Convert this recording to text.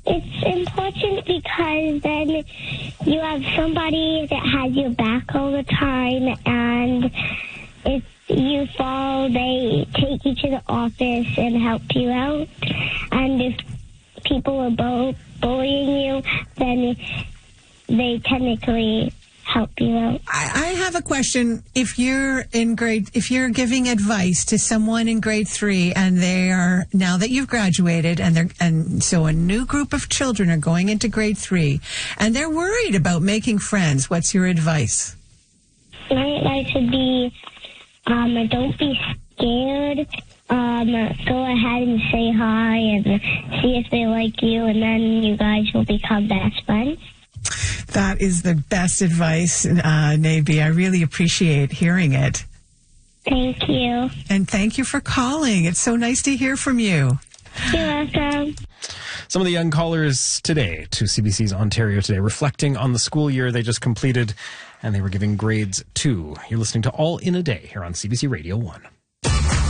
It's important because then you have somebody that has your back all the time, and if you fall, they take you to the office and help you out. And if people are bullying you, then they technically help you out. I have a question. If you're giving advice to someone in grade 3 and they are, now that you've graduated and so a new group of children are going into grade 3 and they're worried about making friends, what's your advice? My advice would be, don't be scared. Go ahead and say hi and see if they like you, and then you guys will become best friends. That is the best advice, Nabi. I really appreciate hearing it. Thank you. And thank you for calling. It's so nice to hear from you. You're welcome. Some of the young callers today to CBC's Ontario Today, reflecting on the school year they just completed, and they were giving grades 2. You're listening to All in a Day here on CBC Radio 1.